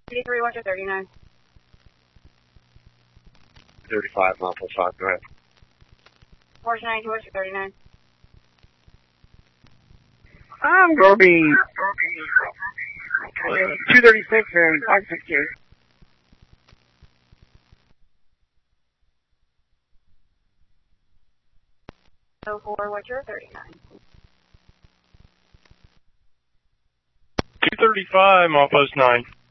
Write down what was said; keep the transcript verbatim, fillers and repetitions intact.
eighty-three, watch your thirty-nine. thirty-five, mile plus five, go ahead. Watch ninety, watch your thirty-nine. I'm going to be two thirty-six and five sixty-eight. oh four, watch your thirty-nine. two thirty-five, mile post nine.